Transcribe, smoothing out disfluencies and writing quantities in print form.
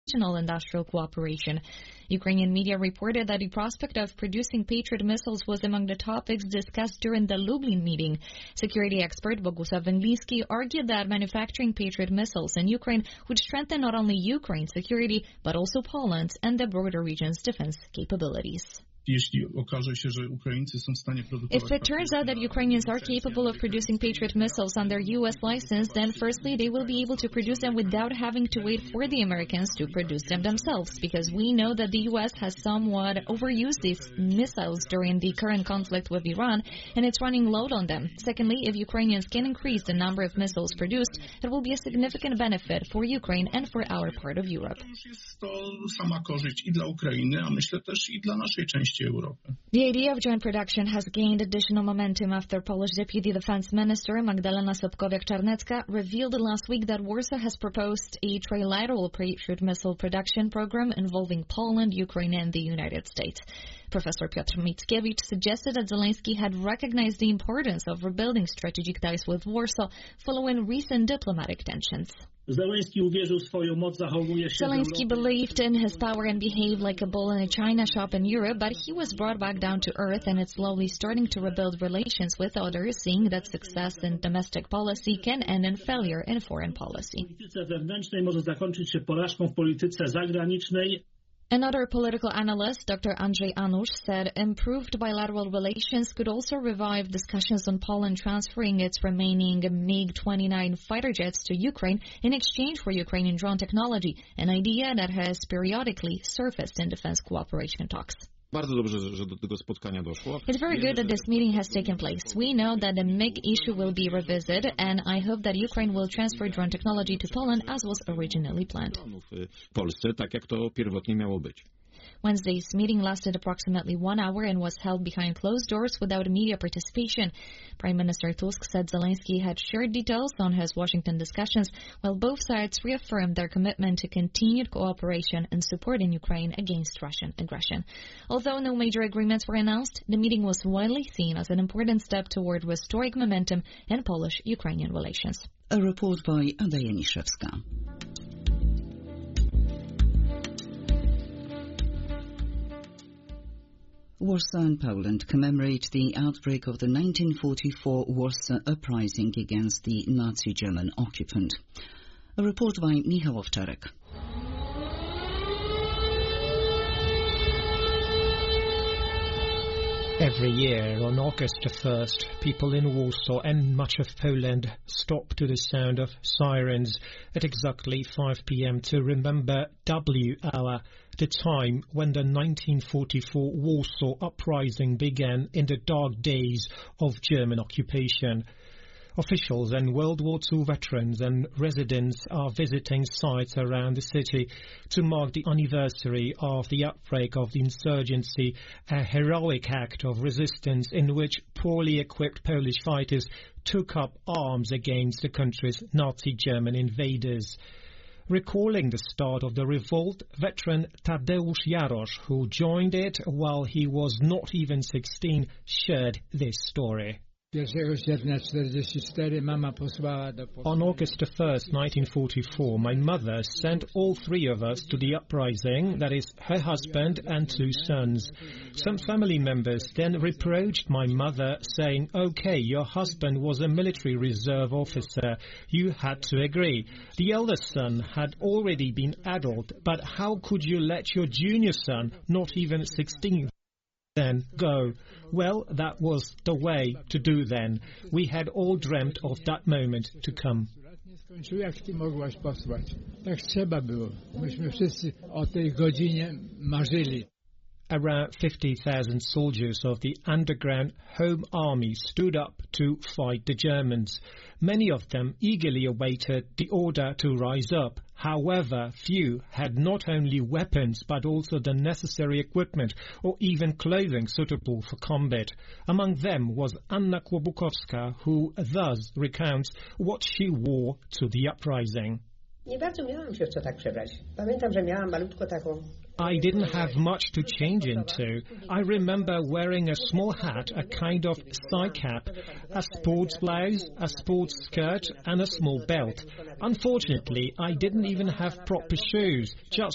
industrial cooperation. Ukrainian media reported that the prospect of producing Patriot missiles was among the topics discussed during the Lublin meeting. Security expert Bogusław Węgliński argued that manufacturing Patriot missiles in Ukraine would strengthen not only Ukraine's security, but also Poland's and the border region's defense capabilities. If it turns out that Ukrainians are capable of producing Patriot missiles under U.S. license, then firstly, they will be able to produce them without having to wait for the Americans to produce them themselves, because we know that the U.S. has somewhat overused these missiles during the current conflict with Iran, and it's running low on them. Secondly, if Ukrainians can increase the number of missiles produced, it will be a significant benefit for Ukraine and for our part of Europe. The idea of joint production has gained additional momentum after Polish Deputy Defense Minister Magdalena Sobkowiak-Czarnecka revealed last week that Warsaw has proposed a trilateral Patriot missile production program involving Poland, Ukraine, and the United States. Professor Piotr Mickiewicz suggested that Zelensky had recognized the importance of rebuilding strategic ties with Warsaw following recent diplomatic tensions. Zelensky believed in his power and behaved like a bull in a china shop in Europe, but he was brought back down to earth and is slowly starting to rebuild relations with others, seeing that success in domestic policy can end in failure in foreign policy. Another political analyst, Dr. Andrzej Anusz, said improved bilateral relations could also revive discussions on Poland transferring its remaining MiG-29 fighter jets to Ukraine in exchange for Ukrainian drone technology, an idea that has periodically surfaced in defense cooperation talks. It's very good that this meeting has taken place. We know that the MiG issue will be revisited, and I hope that Ukraine will transfer drone technology to Poland as was originally planned. Wednesday's meeting lasted approximately 1 hour and was held behind closed doors without media participation. Prime Minister Tusk said Zelensky had shared details on his Washington discussions, while both sides reaffirmed their commitment to continued cooperation and support in Ukraine against Russian aggression. Although no major agreements were announced, the meeting was widely seen as an important step toward restoring momentum in Polish-Ukrainian relations. A report by Ada Janiszewska. Warsaw and Poland commemorate the outbreak of the 1944 Warsaw Uprising against the Nazi German occupant. A report by Michał Owczarek. Every year on August 1st, people in Warsaw and much of Poland stop to the sound of sirens at exactly 5 p.m. to remember W hour, the time when the 1944 Warsaw Uprising began in the dark days of German occupation. Officials and World War II veterans and residents are visiting sites around the city to mark the anniversary of the outbreak of the insurgency, a heroic act of resistance in which poorly equipped Polish fighters took up arms against the country's Nazi German invaders. Recalling the start of the revolt, veteran Tadeusz Jarosz, who joined it while he was not even 16, shared this story. On August 1st, 1944, my mother sent all three of us to the uprising, that is, her husband and two sons. Some family members then reproached my mother, saying, "Okay, your husband was a military reserve officer. You had to agree. The eldest son had already been adult, but how could you let your junior son, not even 16, then go?" Well, that was the way to do then. We had all dreamt of that moment to come. Around 50,000 soldiers of the underground Home Army stood up to fight the Germans. Many of them eagerly awaited the order to rise up. However, few had not only weapons but also the necessary equipment or even clothing suitable for combat. Among them was Anna Kłobukowska, who thus recounts what she wore to the uprising. I didn't have much to change into. I remember wearing a small hat, a kind of side cap, a sports blouse, a sports skirt and a small belt. Unfortunately, I didn't even have proper shoes, just